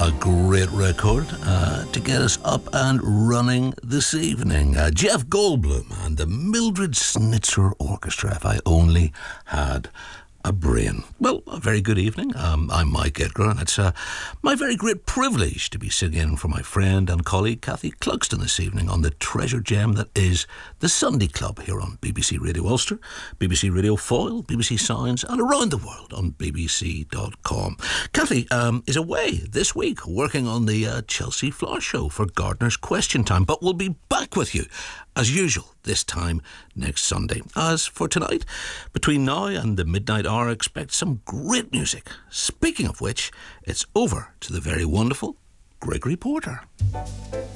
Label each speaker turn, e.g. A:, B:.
A: a great record to get us up and running this evening. Jeff Goldblum and the Mildred Snitzer Orchestra, If I Only Had a Brain. Well, a very good evening. I'm Mike Edgar, and it's my very great privilege to be sitting in for my friend and colleague Kathy Clugston this evening on the treasure gem that is the Sunday Club here on BBC Radio Ulster, BBC Radio Foyle, BBC Sounds, and around the world on bbc.com. Kathy is away this week working on the Chelsea Flower Show for Gardener's Question Time, but we'll be back with you as usual this time next Sunday. As for tonight, between now and the midnight hour, expect some great music. Speaking of which, it's over to the very wonderful Gregory Porter.